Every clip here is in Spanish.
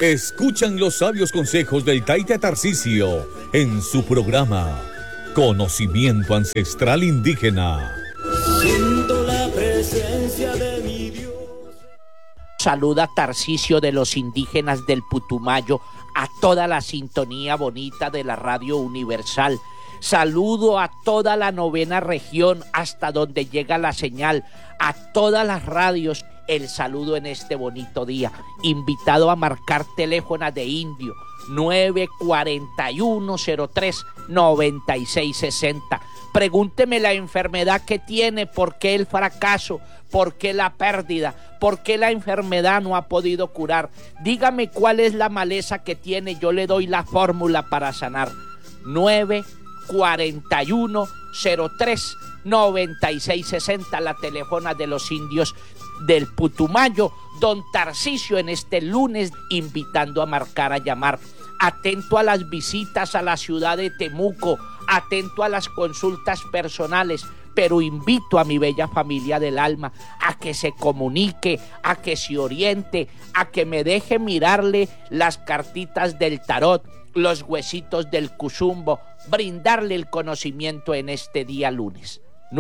Escuchan los sabios consejos del Taita Tarcisio en su programa Conocimiento Ancestral Indígena. Siento la presencia de mi Dios. Saluda Tarcisio de los indígenas del Putumayo a toda la sintonía bonita de la Radio Universal. Saludo a toda la 9ª región hasta donde llega la señal, a todas las radios. El saludo en este bonito día. Invitado a marcar teléfono de Indio 94103-9660. Pregúnteme la enfermedad que tiene, por qué el fracaso, por qué la pérdida, por qué la enfermedad no ha podido curar. Dígame cuál es la maleza que tiene, yo le doy la fórmula para sanar. 94103-9660, la teléfono de los indios del Putumayo. Don Tarcisio en este lunes invitando a marcar, a llamar. Atento a las visitas a la ciudad de Temuco, atento a las consultas personales, pero invito a mi bella familia del alma a que se comunique, a que se oriente, a que me deje mirarle las cartitas del tarot, los huesitos del cuzumbo, brindarle el conocimiento en este día lunes.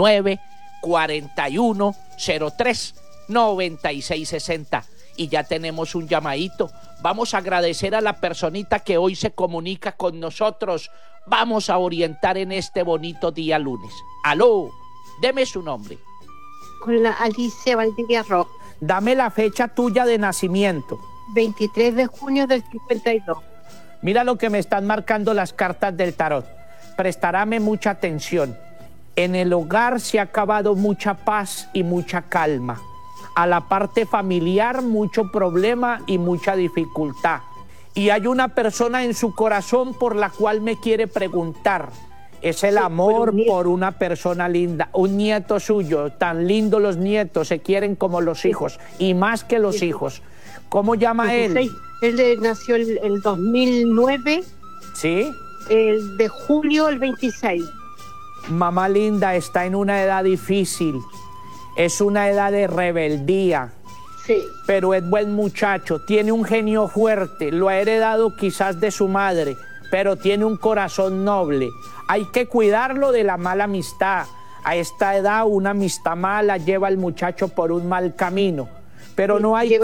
94103-9660. Y ya tenemos un llamadito. Vamos a agradecer a la personita que hoy se comunica con nosotros. Vamos a orientar en este bonito día lunes. Aló, deme su nombre. Con la Alicia Valdivia Rock. Dame la fecha tuya de nacimiento. 23 de junio del 52. Mira lo que me están marcando las cartas del tarot. Prestarame mucha atención. En el hogar se ha acabado mucha paz y mucha calma. A la parte familiar, mucho problema y mucha dificultad. Y hay una persona en su corazón por la cual me quiere preguntar. Es el amor por una persona linda, un nieto suyo. Tan lindo los nietos, se quieren como los hijos, y más que los hijos. ¿Cómo llama él? Él nació el 2009. ¿Sí? El de julio, el 26. Mamá linda, está en una edad difícil. Es una edad de rebeldía. Sí. Pero es buen muchacho, tiene un genio fuerte, lo ha heredado quizás de su madre, pero tiene un corazón noble. Hay que cuidarlo de la mala amistad. A esta edad una amistad mala lleva al muchacho por un mal camino. Pero no hay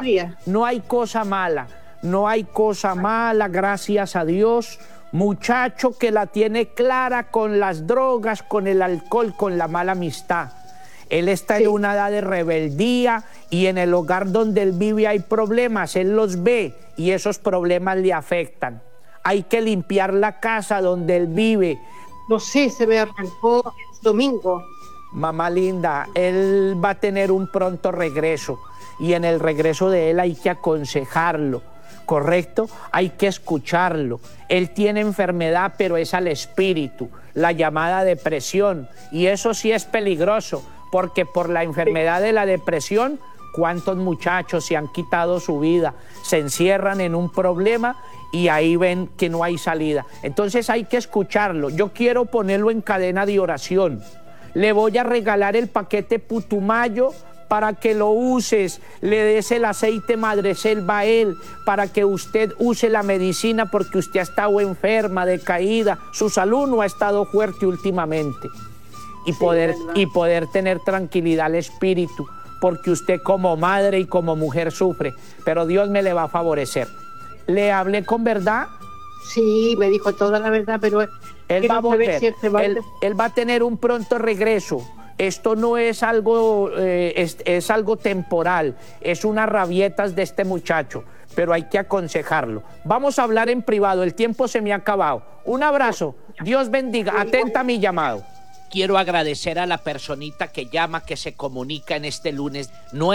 cosa mala, no hay cosa mala, gracias a Dios. Muchacho que la tiene clara con las drogas, con el alcohol, con la mala amistad. Él está en una edad de rebeldía y en el hogar donde él vive hay problemas, él los ve y esos problemas le afectan. Hay que limpiar la casa donde él vive. No sé, se me arrancó el domingo. Mamá linda, él va a tener un pronto regreso y en el regreso de él hay que aconsejarlo, ¿correcto? Hay que escucharlo. Él tiene enfermedad, pero es al espíritu, la llamada depresión, y eso sí es peligroso. Porque por la enfermedad de la depresión, ¿cuántos muchachos se han quitado su vida? Se encierran en un problema y ahí ven que no hay salida. Entonces hay que escucharlo. Yo quiero ponerlo en cadena de oración. Le voy a regalar el paquete Putumayo para que lo uses. Le des el aceite Madreselva a él para que usted use la medicina porque usted ha estado enferma, decaída. Su salud no ha estado fuerte últimamente. Y poder tener tranquilidad al espíritu, porque usted como madre y como mujer sufre, pero Dios me le va a favorecer. ¿Le hablé con verdad? Sí, me dijo toda la verdad, pero él va a volver, él va a tener un pronto regreso. Esto no es algo, es algo temporal, es unas rabietas de este muchacho, pero hay que aconsejarlo. Vamos a hablar en privado, el tiempo se me ha acabado. Un abrazo, Dios bendiga, atenta a mi llamado. Quiero agradecer a la personita que llama, que se comunica en este lunes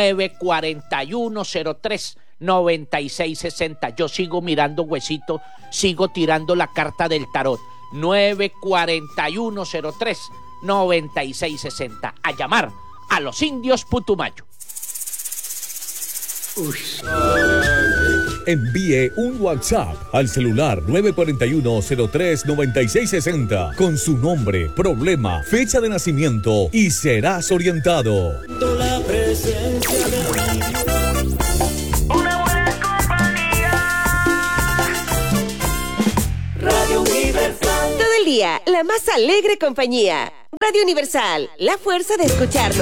94103-9660. Yo sigo mirando huesito, sigo tirando la carta del tarot. 94103-9660. A llamar a los indios Putumayo. Envíe un WhatsApp al celular 941-03-9660 con su nombre, problema, fecha de nacimiento y serás orientado. La presencia de mi Dios. Una buena compañía. día, la más alegre compañía. Radio Universal, la fuerza de escucharnos.